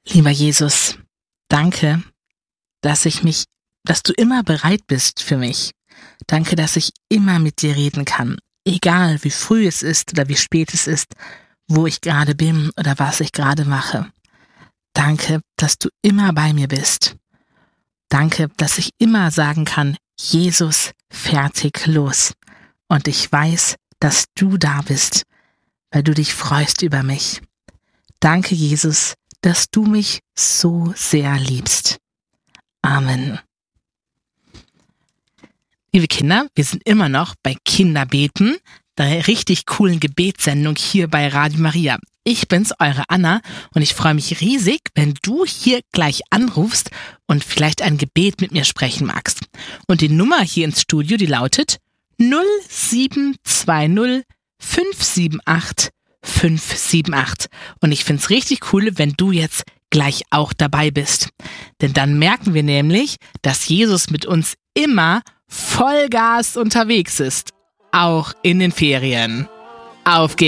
Lieber Jesus, danke, dass du immer bereit bist für mich. Danke, dass ich immer mit dir reden kann. Egal, wie früh es ist oder wie spät es ist, wo ich gerade bin oder was ich gerade mache. Danke, dass du immer bei mir bist. Danke, dass ich immer sagen kann, Jesus, fertig, los. Und ich weiß, dass du da bist, weil du dich freust über mich. Danke, Jesus, dass du mich so sehr liebst. Amen. Liebe Kinder, wir sind immer noch bei Kinderbeten, der richtig coolen Gebetssendung hier bei Radio Maria. Ich bin's, eure Anna, und ich freue mich riesig, wenn du hier gleich anrufst und vielleicht ein Gebet mit mir sprechen magst. Und die Nummer hier ins Studio, die lautet 0720 578 578. Und ich find's richtig cool, wenn du jetzt gleich auch dabei bist. Denn dann merken wir nämlich, dass Jesus mit uns immer Vollgas unterwegs ist. Auch in den Ferien. Auf geht's!